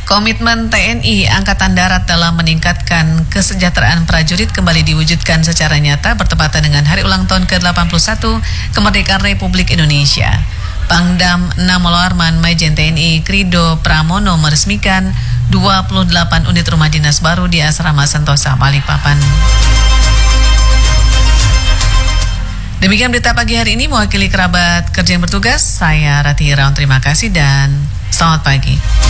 Komitmen TNI Angkatan Darat dalam meningkatkan kesejahteraan prajurit kembali diwujudkan secara nyata bertepatan dengan Hari Ulang Tahun ke-81 Kemerdekaan Republik Indonesia. Pangdam Namolo Arman Majen TNI Krido Pramono meresmikan 28 unit rumah dinas baru di Asrama Sentosa, Balikpapan. Demikian berita pagi hari ini, mewakili kerabat kerja yang bertugas, saya Rati Irawan, terima kasih dan selamat pagi.